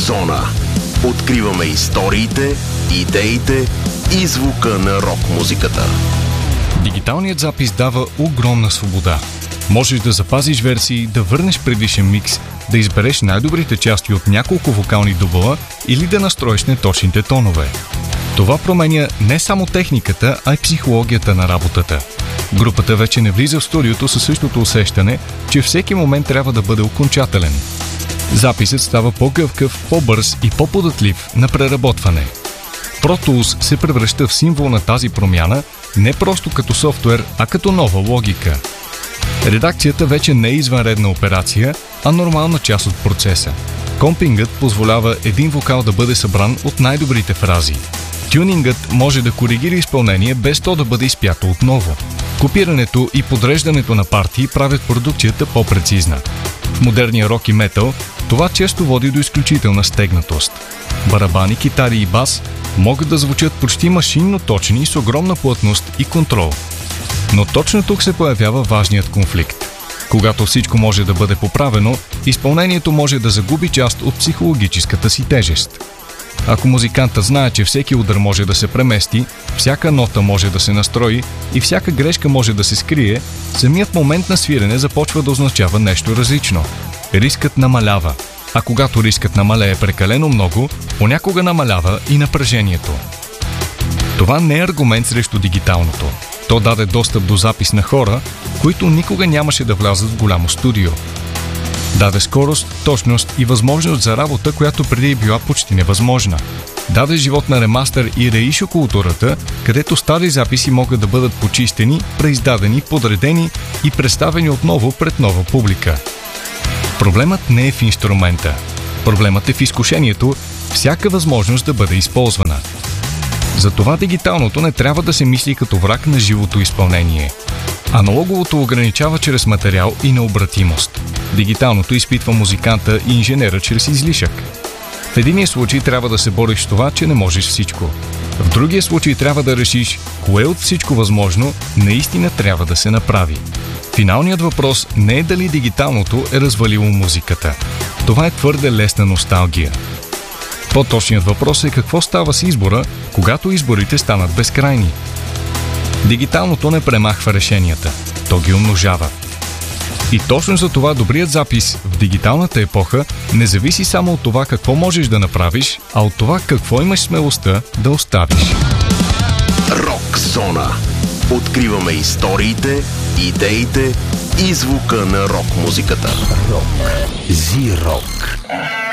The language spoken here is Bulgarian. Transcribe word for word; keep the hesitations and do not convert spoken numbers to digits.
Рок-зона. Откриваме историите, идеите и звука на рок-музиката. Дигиталният запис дава огромна свобода. Можеш да запазиш версии, да върнеш предишен микс, да избереш най-добрите части от няколко вокални дубла или да настроиш неточните тонове. Това променя не само техниката, а и психологията на работата. Групата вече не влиза в студиото със същото усещане, че всеки момент трябва да бъде окончателен. Записът става по-гъвкав, по-бърз и по-податлив на преработване. Pro Tools се превръща в символ на тази промяна не просто като софтуер, а като нова логика. Редакцията вече не е извънредна операция, а нормална част от процеса. Компингът позволява един вокал да бъде събран от най-добрите фрази. Тюнингът може да коригира изпълнение без то да бъде изпято отново. Копирането и подреждането на партии правят продукцията по-прецизна. В модерния рок и метал това често води до изключителна стегнатост. Барабани, китари и бас могат да звучат почти машинно точни с огромна плътност и контрол. Но точно тук се появява важният конфликт. Когато всичко може да бъде поправено, изпълнението може да загуби част от психологическата си тежест. Ако музикантът знае, че всеки удар може да се премести, всяка нота може да се настрои и всяка грешка може да се скрие, самият момент на свирене започва да означава нещо различно. Рискът намалява, а когато рискът намалее прекалено много, понякога намалява и напрежението. Това не е аргумент срещу дигиталното. То даде достъп до запис на хора, които никога нямаше да влязат в голямо студио. Даде скорост, точност и възможност за работа, която преди е била почти невъзможна. Даде живот на ремастър и реишо културата, където стари записи могат да бъдат почистени, преиздадени, подредени и представени отново пред нова публика. Проблемът не е в инструмента. Проблемът е в изкушението всяка възможност да бъде използвана. Затова дигиталното не трябва да се мисли като враг на живото изпълнение. Аналоговото ограничава чрез материал и необратимост. Дигиталното изпитва музиканта и инженера чрез излишък. В единия случай трябва да се бориш с това, че не можеш всичко. В другия случай трябва да решиш кое от всичко възможно наистина трябва да се направи. Финалният въпрос не е дали дигиталното е развалило музиката. Това е твърде лесна носталгия. По-точният въпрос е какво става с избора, когато изборите станат безкрайни. Дигиталното не премахва решенията, то ги умножава. И точно за това добрият запис в дигиталната епоха не зависи само от това какво можеш да направиш, а от това какво имаш смелостта да оставиш. Рок-зона. Откриваме историите, идеите и звука на рок-музиката. Рок. Зи-рок.